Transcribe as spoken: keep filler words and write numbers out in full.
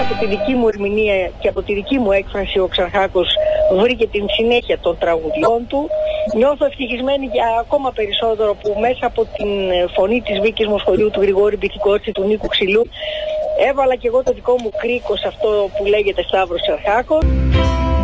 από τη δική μου ερμηνεία και από τη δική μου έκφραση ο Ξαρχάκος βρήκε την συνέχεια των τραγουδιών του. Νιώθω ευτυχισμένη για ακόμα περισσότερο που μέσα από την φωνή της Βίκης Μοσχολιού, του Γρηγόρη Μπιθικότσι, του Νίκου Ξυλού, έβαλα και εγώ το δικό μου κρίκο σε αυτό που λέγεται Σταύρος Ξαρχάκος.